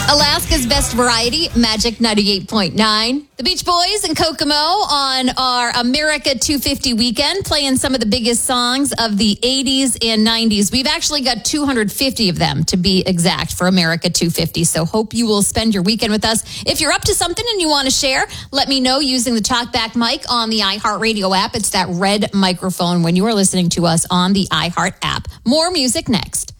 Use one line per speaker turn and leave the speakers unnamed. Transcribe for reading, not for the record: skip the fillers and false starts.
Alaska's best variety, Magic 98.9. The Beach Boys and Kokomo on our America 250 weekend, playing some of the biggest songs of the 80s and 90s. We've actually got 250 of them, to be exact, for America 250. So hope you will spend your weekend with us. If you're up to something and you want to share, let me know using the TalkBack mic on the iHeartRadio app. It's that red microphone when you are listening to us on the iHeart app. More music next.